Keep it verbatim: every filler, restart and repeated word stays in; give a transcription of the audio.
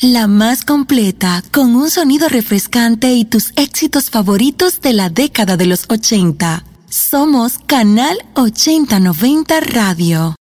La más completa, con un sonido refrescante y tus éxitos favoritos de la década de los ochenta. Somos Canal ochenta noventa Radio.